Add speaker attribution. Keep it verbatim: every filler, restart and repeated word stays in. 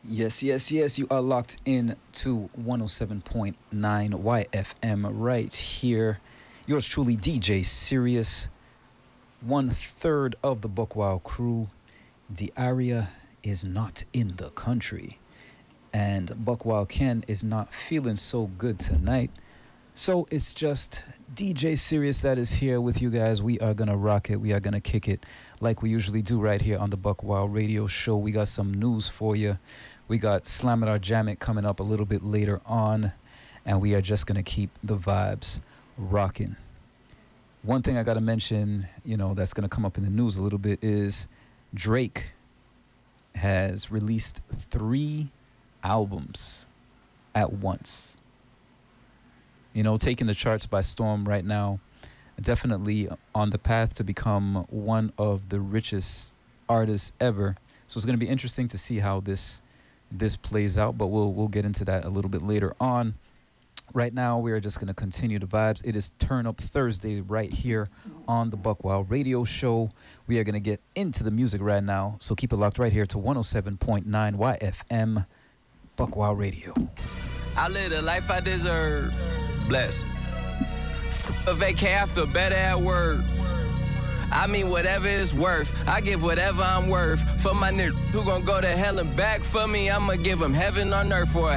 Speaker 1: Yes, yes, yes. You are locked in to one oh seven point nine Y F M right here. Yours truly, D J Sirius, one third of the Buckwild crew. The area is not in the country. And Buckwild Ken is not feeling so good tonight. So it's just D J Sirius that is here with you guys. We are going to rock it. We are going to kick it like we usually do right here on the Buckwild Radio Show. We got some news for you. We got Slam It or Jam It coming up a little bit later on. And we are just going to keep the vibes rocking. One thing I got to mention, you know, that's going to come up in the news a little bit is Drake has released three albums at once. You know, taking the charts by storm right now, definitely on the path to become one of the richest artists ever. So it's going to be interesting to see how this this plays out, but we'll we'll get into that a little bit later on. Right now, we are just going to continue the vibes. It is Turn Up Thursday right here on the Buckwild Radio Show. We are going to get into the music right now, so keep it locked right here to one oh seven point nine Y F M, Buckwild Radio.
Speaker 2: I live the life I deserve. Bless. A vacay, I feel better at work. I mean whatever it's worth, I give whatever I'm worth. For my nigga who gon' go to hell and back for me, I'ma give him heaven on earth for a